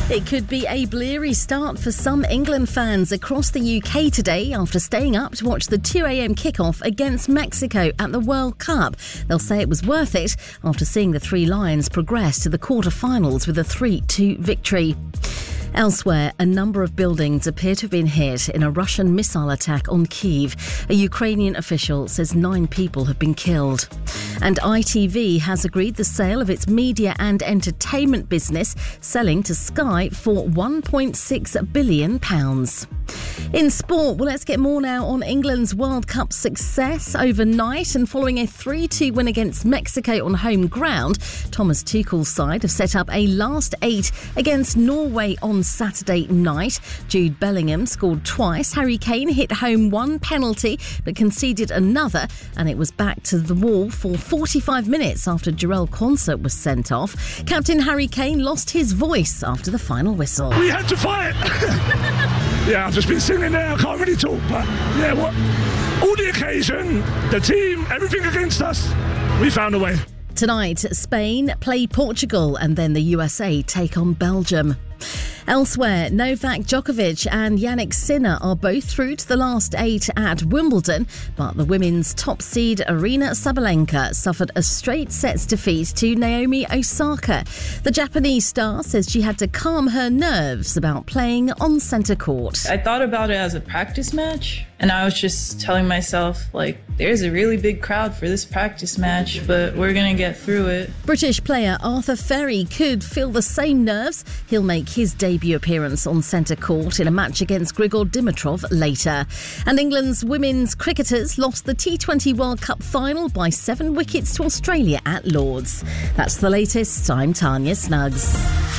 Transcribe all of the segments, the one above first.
It could be a bleary start for some England fans across the UK today after staying up to watch the 2 a.m. kickoff against Mexico at the World Cup. They'll say it was worth it after seeing the Three Lions progress to the quarter-finals with a 3-2 victory. Elsewhere, a number of buildings appear to have been hit in a Russian missile attack on Kyiv. A Ukrainian official says 9 people have been killed. And ITV has agreed the sale of its media and entertainment business, selling to Sky for £1.6 billion. In sport, well, let's get more now on England's World Cup success overnight. And following a 3-2 win against Mexico on home ground, Thomas Tuchel's side have set up a last 8 against Norway on Saturday night. Jude Bellingham scored twice. Harry Kane hit home 1 penalty but conceded another, and it was back to the wall for 45 minutes after Jarell Quansah was sent off. Captain Harry Kane lost his voice after the final whistle. We had to fight. Yeah, I've just been singing there. I can't really talk, but yeah, all the occasion, the team, everything against us, we found a way. Tonight, Spain play Portugal and then the USA take on Belgium. Elsewhere, Novak Djokovic and Jannik Sinner are both through to the last 8 at Wimbledon, but the women's top seed Aryna Sabalenka suffered a straight sets defeat to Naomi Osaka. The Japanese star says she had to calm her nerves about playing on centre court. I thought about it as a practice match, and I was just telling myself, there's a really big crowd for this practice match, but we're going to get through it. British player Arthur Ferry could feel the same nerves. He'll make his debut appearance on centre court in a match against Grigor Dimitrov later. And England's women's cricketers lost the T20 World Cup final by 7 wickets to Australia at Lords. That's the latest. I'm Tanya Snuggs.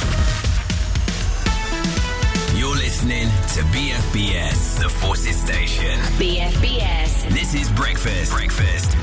You're listening to BFBS, the Forces Station. BFBS. This is Breakfast.